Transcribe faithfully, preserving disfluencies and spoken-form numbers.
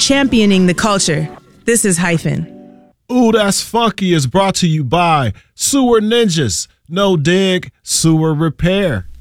championing the culture. This is Hyphen. Ooh, That's Funky is brought to you by Sewer Ninjas. No dig, sewer repair.